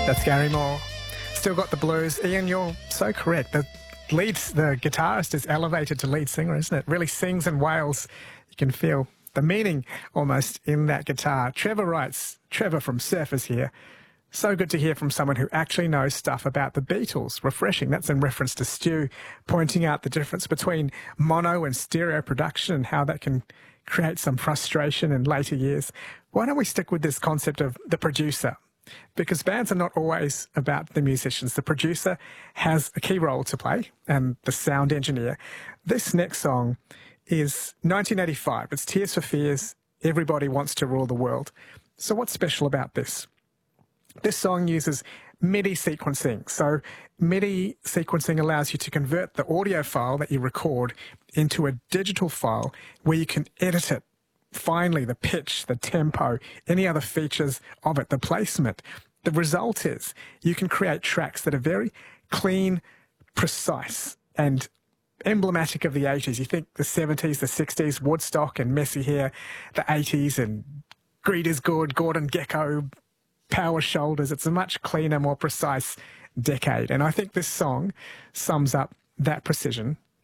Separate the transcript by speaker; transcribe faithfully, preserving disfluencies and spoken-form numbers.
Speaker 1: That's Gary Moore. Still got the blues. Ian, you're so correct. The lead, the guitarist is elevated to lead singer, isn't it? Really sings and wails. You can feel the meaning almost in that guitar. Trevor writes, Trevor from Surfers here. So good to hear from someone who actually knows stuff about the Beatles. Refreshing. That's in reference to Stu pointing out the difference between mono and stereo production and how that can create some frustration in later years. Why don't we stick with this concept of the producer? Because bands are not always about the musicians. The producer has a key role to play, and the sound engineer. This next song is nineteen eighty-five. It's Tears for Fears, Everybody Wants to Rule the World. So what's special about this? This song uses MIDI sequencing. So MIDI sequencing allows you to convert the audio file that you record into a digital file where you can edit it. Finally, the pitch, the tempo, any other features of it, the placement. The result is you can create tracks that are very clean, precise, and emblematic of the eighties. You think the seventies, the sixties, Woodstock and Messy Hair, the eighties and Greed is Good, Gordon Gekko, Power Shoulders. It's a much cleaner, more precise decade. And I think this song sums up that precision